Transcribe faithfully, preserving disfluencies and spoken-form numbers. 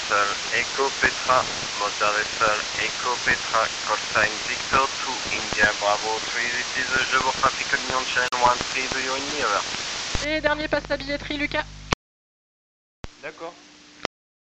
vessel Echo Petra, motor vessel Echo Petra, call sign Victor two India Bravo three, this is a Jebo Traffic Union Channel one three, do you hear me? Over. Et dernier passe la billetterie, Lucas. D'accord.